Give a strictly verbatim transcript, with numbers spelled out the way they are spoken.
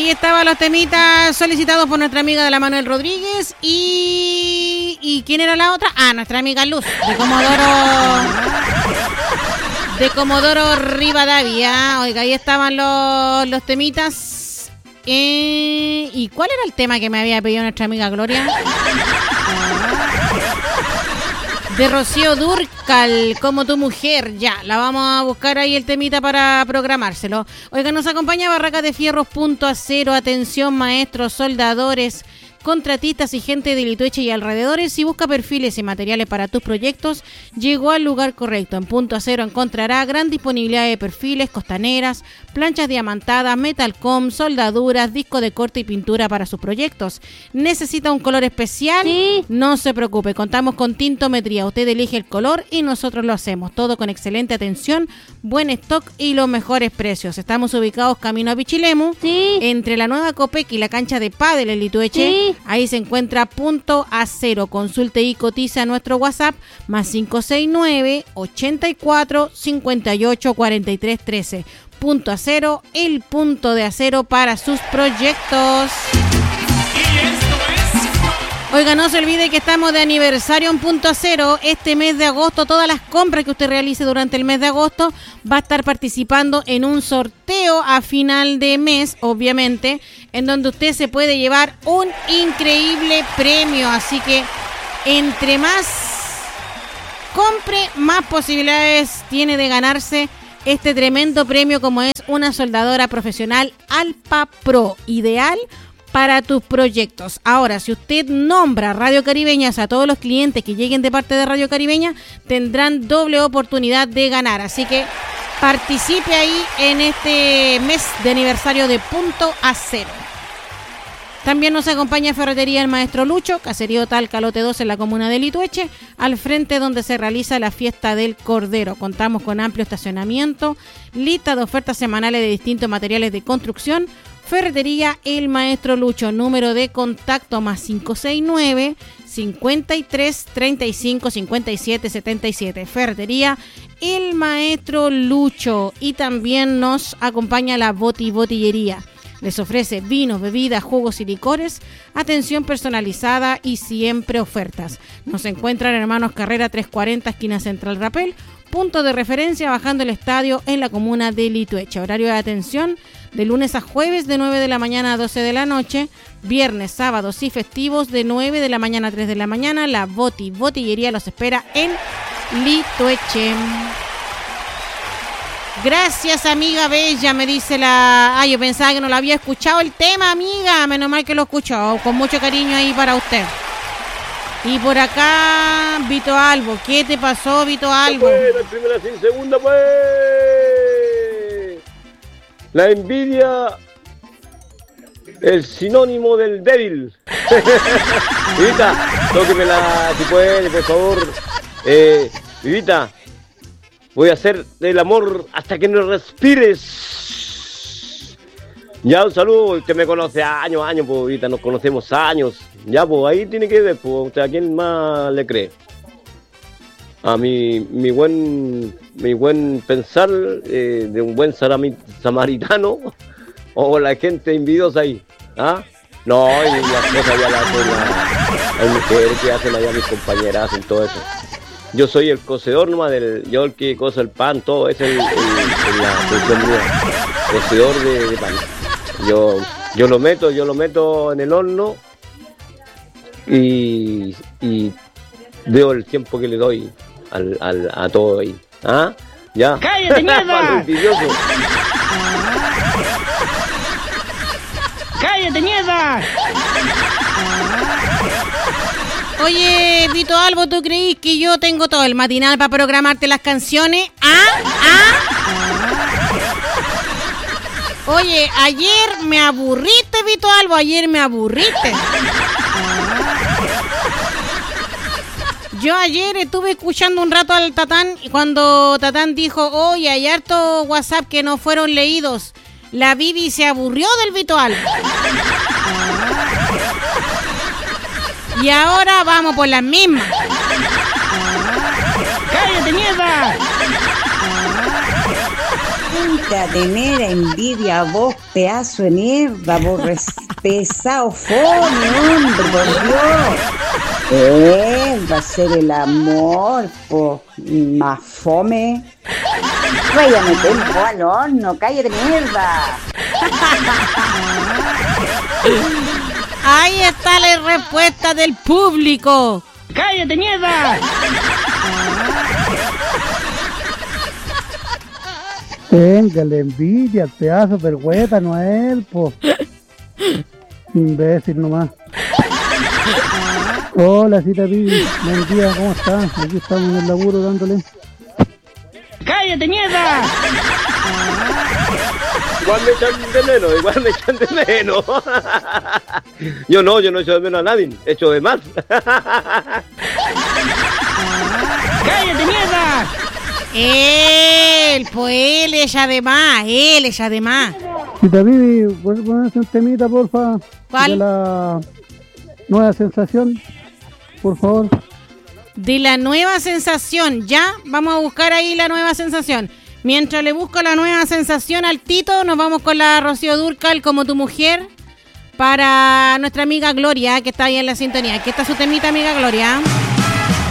ahí estaban los temitas solicitados por nuestra amiga de la Manuel Rodríguez y... ¿Y quién era la otra? Ah, nuestra amiga Luz, de Comodoro... De Comodoro Rivadavia. Oiga, ahí estaban los, los temitas. Eh, ¿Y cuál era el tema que me había pedido nuestra amiga Gloria? De Rocío Dúrcal, Como tu mujer. Ya, la vamos a buscar ahí el temita para programárselo. Oiga, nos acompaña Barraca de Fierros Punto Acero. Atención, maestros, soldadores, contratistas y gente de Litueche y alrededores. Si busca perfiles y materiales para tus proyectos, llegó al lugar correcto. En Punto Acero encontrará gran disponibilidad de perfiles, costaneras, planchas diamantadas, metalcom, soldaduras, disco de corte y pintura para sus proyectos. ¿Necesita un color especial? Sí. No se preocupe, contamos con tintometría. Usted elige el color y nosotros lo hacemos. Todo con excelente atención, buen stock y los mejores precios. Estamos ubicados camino a Pichilemu, sí, entre la nueva Copec y la cancha de pádel en Litueche. Sí. Ahí se encuentra Punto Acero. Consulte y cotiza nuestro WhatsApp más cinco seis nueve, ochenta y cuatro, cincuenta y ocho, cuarenta y tres, trece. Punto Acero, el punto de acero para sus proyectos. Oiga, no se olvide que estamos de aniversario en Punto Acero. Este mes de agosto, todas las compras que usted realice durante el mes de agosto va a estar participando en un sorteo a final de mes, obviamente, en donde usted se puede llevar un increíble premio. Así que entre más compre, más posibilidades tiene de ganarse este tremendo premio, como es una soldadora profesional Alpa Pro, ideal para tus proyectos. Ahora, si usted nombra Radio Caribeñas a todos los clientes que lleguen de parte de Radio Caribeña, tendrán doble oportunidad de ganar. Así que participe ahí en este mes de aniversario de Punto Acero. También nos acompaña Ferretería El Maestro Lucho, Caserío Talca, lote dos en la comuna de Litueche, al frente donde se realiza la fiesta del Cordero. Contamos con amplio estacionamiento, lista de ofertas semanales de distintos materiales de construcción. Ferretería El Maestro Lucho, número de contacto más cinco seis nueve, cincuenta y tres, treinta y cinco, cincuenta y siete, setenta y siete. Ferretería El Maestro Lucho. Y también nos acompaña la Boti Botillería. Les ofrece vinos, bebidas, jugos y licores, atención personalizada y siempre ofertas. Nos encuentran en Hermanos Carrera trescientos cuarenta, esquina Central Rapel, punto de referencia bajando el estadio en la comuna de Litueche. Horario de atención de lunes a jueves de nueve de la mañana a doce de la noche, viernes, sábados y festivos de nueve de la mañana a tres de la mañana. La Boti Botillería los espera en Litueche. Gracias, amiga bella, me dice la... Ah, yo pensaba que no lo había escuchado el tema, amiga. Menos mal que lo escuchó, con mucho cariño ahí para usted. Y por acá, Vito Albo. ¿Qué te pasó, Vito Albo? Pues, la primera sin segunda, pues. La envidia, el sinónimo del débil. Vivita, tóquemela si puede, por favor. Eh, Vivita, voy a hacer el amor hasta que no respires. Ya, un saludo, usted me conoce años, años, pues, Vivita, nos conocemos años. Ya, pues, ahí tiene que ver, pues, usted a quién más le cree. A mi, mi buen mi buen pensar eh, de un buen sarami, samaritano o la gente envidiosa ahí. ¿Ah? No, y las cosas ya las hacen la, las mujeres que hacen allá mis compañeras, hacen todo eso. Yo soy el cocedor nomás, del, yo el que coce el pan, todo, es el, el, el, la función mía, cocedor de, de pan. Yo, yo lo meto, yo lo meto en el horno y, y veo el tiempo que le doy al, al, a todo ahí. ¿Ah? Ya. ¡Cállate, mierda! ¡Cállate, mierda! Oye, Vito Albo, ¿tú creís que yo tengo todo el matinal para programarte las canciones? ¿Ah? ¿Ah? Oye, ayer me aburriste, Vito Albo, ayer me aburriste. Yo ayer estuve escuchando un rato al Tatán y cuando Tatán dijo, oye, hay harto WhatsApp que no fueron leídos, la Bibi se aburrió del Vito Albo. Y ahora vamos por las mismas. ¡Cállate, mierda! a tener envidia vos, pedazo de mierda, vos res- pesado fome, hombre, por Dios. Eh, va a ser el amor, po, más fome. Vaya a meter al horno, cállate mierda. Ahí está la respuesta del público. ¡Cállate, mierda! Téngale envidia al pedazo vergüenza, no a él, po. Imbécil nomás. Hola, Cita Pibi. Buen día, ¿cómo estás? Aquí estamos en el laburo dándole. ¡Cállate, mierda! Igual me echan de menos, igual me echan de menos. Yo no, yo no echo de menos a nadie, echo de más. ¡Cállate, mierda! Él, pues él ella de más, él ella de más. Cita Pibi, ¿puedes ponerse un temita, porfa? ¿Cuál? De la nueva sensación, por favor. De la nueva sensación, ya, vamos a buscar ahí la nueva sensación. Mientras le busco la nueva sensación al Tito, nos vamos con la Rocío Dúrcal, Como tu mujer, para nuestra amiga Gloria, que está ahí en la sintonía. Aquí está su temita, amiga Gloria.